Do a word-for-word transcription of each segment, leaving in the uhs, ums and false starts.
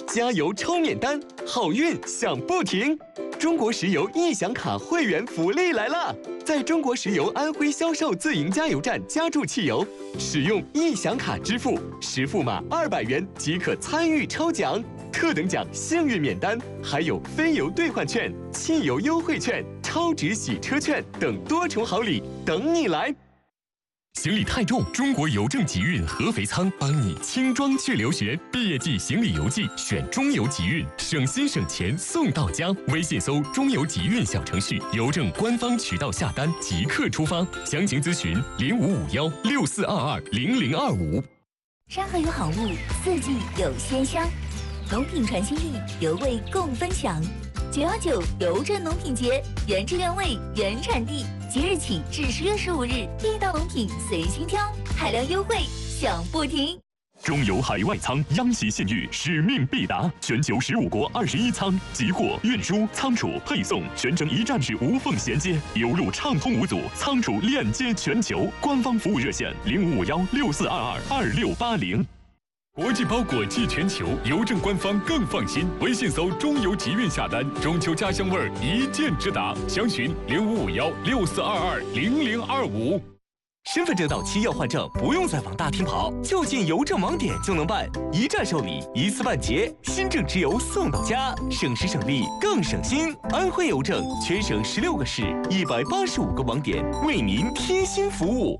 加油抽免单，好运享不停。中国石油易享卡会员福利来了！在中国石油安徽销售自营加油站加注汽油，使用易享卡支付，实付码二百元即可参与抽奖。特等奖幸运免单，还有非油兑换券、汽油优惠券、超值洗车券等多重好礼等你来。行李太重，中国邮政集运合肥仓帮你轻装去留学。毕业季行李邮寄选中邮集运，省心省钱送到家。微信搜中邮集运小程序，邮政官方渠道下单即刻出发。详情咨询零五五幺六四二二零零二五。 山河有好物，四季有鲜香，农品传心意，油味共分享。九幺九邮政农品节，原汁原味，原产地。即日起至十月十五日，地道农品随心挑，海量优惠享不停。 中油海外仓央企信誉，使命必达，全球十五国二十一仓，集货、运输、仓储、配送全程一站式无缝衔接，油路畅通无阻，仓储链接全球。官方服务热线零五五幺六四二二二六八零。国际包裹寄全球，邮政官方更放心。微信搜中邮集运下单，中秋家乡味儿一键直达。详询零五五幺六四二二零零二五。身份证到期要换证，不用再往大厅跑，就进邮政网点就能办，一站受理，一次办结，新证直邮送到家，省时省力更省心。安徽邮政全省十六个市，一百八十五个网点，为您贴心服务。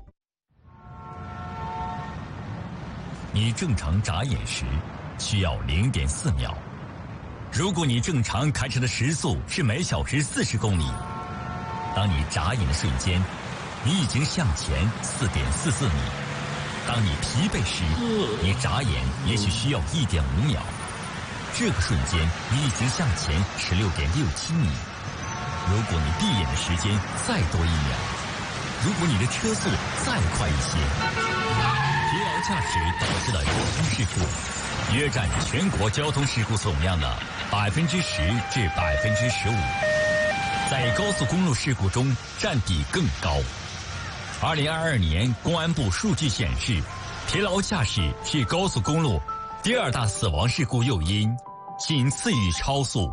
你正常眨眼时需要零点四秒，如果你正常开车的时速是每小时四十公里，当你眨眼的瞬间，你已经向前四点四四米。当你疲惫时，你眨眼也许需要一点五秒，这个瞬间你已经向前十六点六七米。如果你闭眼的时间再多一秒，如果你的车速再快一些。疲劳驾驶导致的交通事故，约占全国交通事故总量的百分之十至百分之十五，在高速公路事故中占比更高。二零二二年公安部数据显示，疲劳驾驶是高速公路第二大死亡事故诱因，仅次于超速。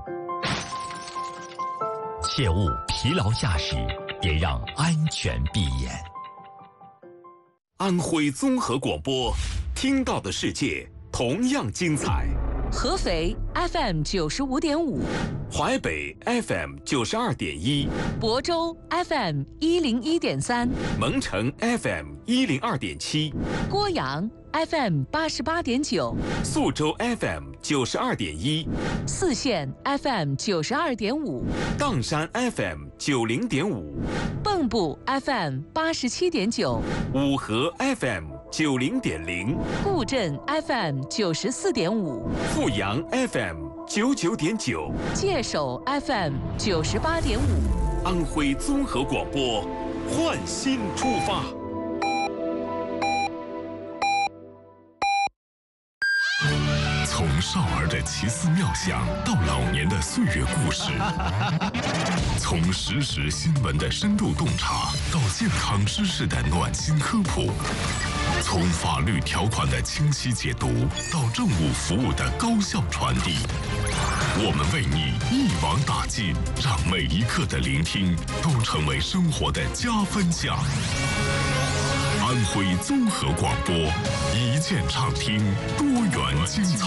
切勿疲劳驾驶，也让安全闭眼。 安徽综合广播，听到的世界同样精彩。 合肥 F M 九十五点五， 淮北 F M 九十二点一， 亳州 F M 一零一点三， 蒙城 F M 一零二点七， 郭阳 F M 八十八点九， 宿州 F M 九十二点一， 泗县 F M 九十二点五， 砀山 F M 九零点五， 蚌埠 F M 八十七点九， 五河 F M 九零点零， 固镇 F M 九十四点五， 阜阳 F M 九九点九， 界首 F M 九十八点五。 安徽综合广播，焕新出发。 从少儿的奇思妙想到老年的岁月故事，从实时新闻的深度洞察到健康知识的暖心科普，从法律条款的清晰解读到政务服务的高效传递，我们为你一网打尽，让每一刻的聆听都成为生活的加分项。安徽综合广播，一键畅听，多元精彩。